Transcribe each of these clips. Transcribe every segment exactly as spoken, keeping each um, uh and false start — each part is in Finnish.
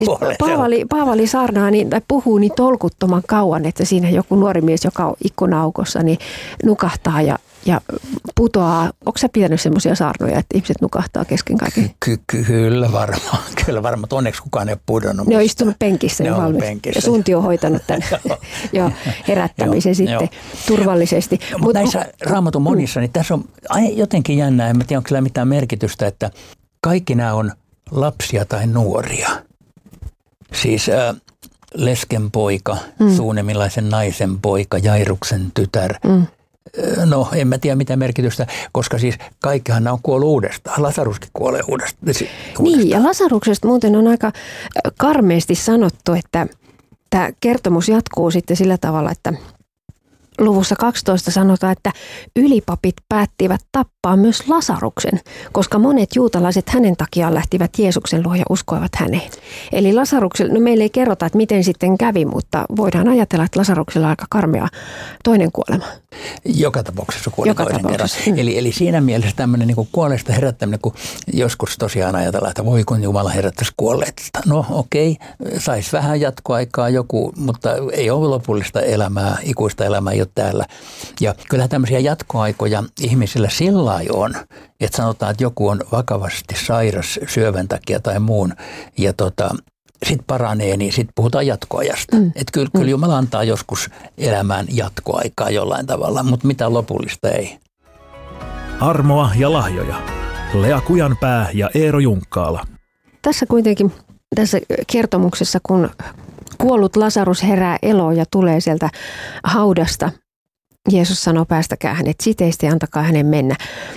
kuolee. Paavali, Paavali saarnaa niin, tai puhuu niin tolkuttoman kauan, että siinä joku nuori mies, joka on ikkuna-aukossa, niin nukahtaa ja, ja putoaa. Onko sä pitänyt semmoisia saarnoja, että ihmiset nukahtaa kesken kaiken? Ky- ky- kyllä varmaan. Kyllä varmaan. Onneksi kukaan ei ole pudonnut. Ne on istunut penkissä ja valmis. Penkissä. Ja Sunti on hoitanut tämän jo herättämisen sitten jo. turvallisesti. Mutta Mut, näissä Raamatun monissa, niin tässä on jotenkin jännää. En tiedä, onko sillä mitään merkitystä, että kaikki nämä on lapsia tai nuoria. Siis äh, lesken poika, mm. Suunemilaisen naisen poika, Jairuksen tytär. Mm. No, en mä tiedä mitä merkitystä, koska siis kaikkihan nämä on kuollut uudestaan. Lasaruskin kuolee uudestaan. Niin, ja Lasaruksesta muuten on aika karmeasti sanottu, että tämä kertomus jatkuu sitten sillä tavalla, että luvussa kaksitoista sanotaan, että ylipapit päättivät tappaa myös Lasaruksen, koska monet juutalaiset hänen takiaan lähtivät Jeesuksen luo ja uskoivat häneen. Eli Lasaruksella, no meille ei kerrota, että miten sitten kävi, mutta voidaan ajatella, että Lasaruksella on aika karmea toinen kuolema. Joka tapauksessa kuoli Joka toisen tapauksessa. kerran. Eli, eli siinä mielessä tämmöinen niin kuin kuolleesta herättäminen, kun joskus tosiaan ajatellaan, että voi kun Jumala herättäisi kuolleet. No okei, saisi vähän jatkoaikaa joku, mutta ei ole lopullista elämää, ikuista elämää ei ole täällä. Ja kyllä tämmöisiä jatkoaikoja ihmisillä sillä lailla on, että sanotaan, että joku on vakavasti sairas syövän takia tai muun ja tota, sitten paranee, niin sitten puhutaan jatkoajasta. Mm. Että kyllä, kyllä Jumala antaa joskus elämään jatkoaikaa jollain tavalla, mutta mitään lopullista ei. Armoa ja lahjoja. Lea Kujanpää ja Eero Junkkaala. Tässä kuitenkin, tässä kertomuksessa, kun kuollut Lasarus herää eloon ja tulee sieltä haudasta, Jeesus sanoo, päästäkää hänet siteistä ja antakaa hänen mennä.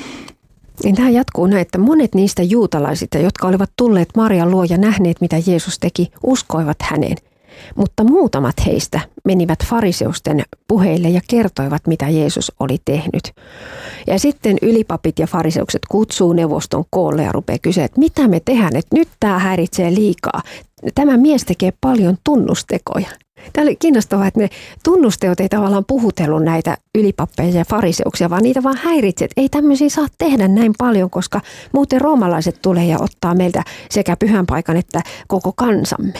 Niin tämä jatkuu näin, että monet niistä juutalaisista, jotka olivat tulleet Marian luo ja nähneet, mitä Jeesus teki, uskoivat häneen. Mutta muutamat heistä menivät fariseusten puheille ja kertoivat, mitä Jeesus oli tehnyt. Ja sitten ylipapit ja fariseukset kutsuu neuvoston koolle ja rupeaa kysyä, että mitä me tehdään, että nyt tämä häiritsee liikaa. Tämä mies tekee paljon tunnustekoja. Tämä oli kiinnostavaa, että ne tunnusteot ei tavallaan puhutellut näitä ylipappeja ja fariseuksia, vaan niitä vaan häiritsi, että ei tämmöisiä saa tehdä näin paljon, koska muuten roomalaiset tulee ja ottaa meiltä sekä pyhän paikan että koko kansamme.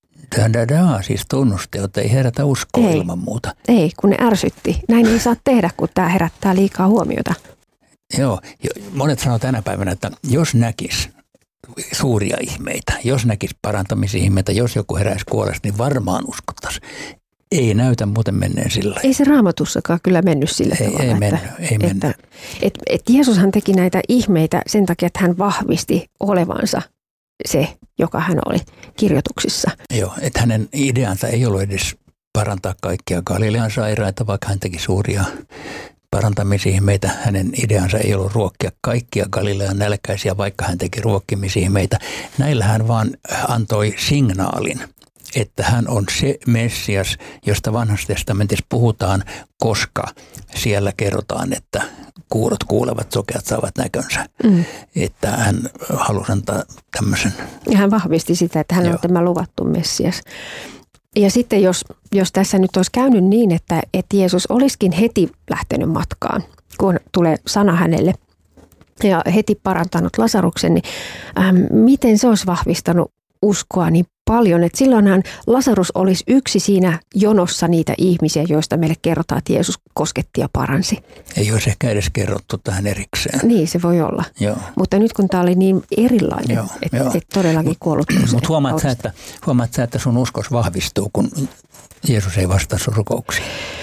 Dadada, siis tunnusteot ei herätä uskoa ei, ilman muuta. Ei, kun ne ärsytti. Näin ei saa tehdä, kun tämä herättää liikaa huomiota. Joo, monet sanoo tänä päivänä, että jos näkisi suuria ihmeitä, jos näkisi parantamisihmeitä, jos joku heräisi kuolesta, niin varmaan uskottaisiin. Ei näytä muuten menneen sillä. Ei se Raamatussakaan kyllä mennyt sillä ei, tavalla. Ei että, mennyt, ei mennyt. Että, et, et Jeesushan teki näitä ihmeitä sen takia, että hän vahvisti olevansa se, joka hän oli kirjoituksissa. Joo, että hänen ideansa ei ollut edes parantaa kaikkia Galilean sairaita, vaikka hän teki suuria parantamisiihmeitä. Hänen ideansa ei ollut ruokkia kaikkia Galilean nälkäisiä, vaikka hän teki ruokkimisiihmeitä. Näillä hän vaan antoi signaalin, että hän on se Messias, josta vanhassa testamentissa puhutaan, koska siellä kerrotaan, että kuurot kuulevat, sokeat saavat näkönsä. Mm. Että hän halusi antaa tämmöisen. Ja hän vahvisti sitä, että hän Joo. on tämä luvattu Messias. Ja sitten jos, jos tässä nyt olisi käynyt niin, että, että Jeesus olisikin heti lähtenyt matkaan, kun tulee sana hänelle ja heti parantanut Lasaruksen, niin ähm, miten se olisi vahvistanut uskoa niin paljon, että silloinhan Lasarus olisi yksi siinä jonossa niitä ihmisiä, joista meille kerrotaan, että Jeesus kosketti ja paransi. Ei olisi ehkä edes kerrottu tähän erikseen. Niin, se voi olla. Joo. Mutta nyt kun tämä oli niin erilainen, Joo, että joo. et todellakin kuollut. Mutta huomaat sä, että, huomaat sä, että sun uskos vahvistuu, kun Jeesus ei vastaa sun rukouksiin?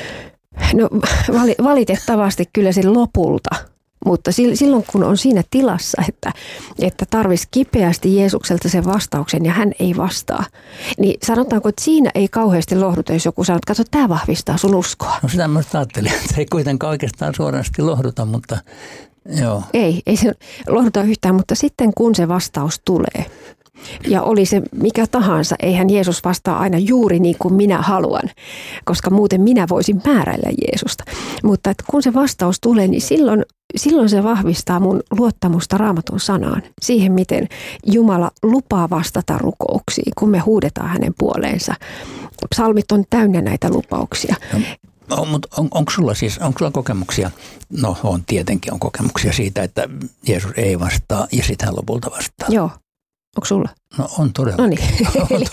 No valitettavasti kyllä se lopulta. Mutta silloin kun on siinä tilassa, että, että tarvitsisi kipeästi Jeesukselta sen vastauksen ja hän ei vastaa, niin sanotaanko, että siinä ei kauheasti lohduta, jos joku sanoo, että katso, tämä vahvistaa sun uskoa. No sitä mä ajattelin, että se ei kuitenkaan oikeastaan suorasti lohduta, mutta joo. Ei, ei se lohduta yhtään, mutta sitten kun se vastaus tulee ja oli se mikä tahansa, eihän Jeesus vastaa aina juuri niin kuin minä haluan, koska muuten minä voisin määräillä Jeesusta. Mutta että kun se vastaus tulee, niin silloin, silloin se vahvistaa mun luottamusta Raamatun sanaan. Siihen, miten Jumala lupaa vastata rukouksiin, kun me huudetaan hänen puoleensa. Psalmit on täynnä näitä lupauksia. No, mutta on, onko sulla siis, onko sulla kokemuksia, no on tietenkin on kokemuksia siitä, että Jeesus ei vastaa ja sitten hän lopulta vastaa? Joo. Onko sulla? No on todella. No niin, eli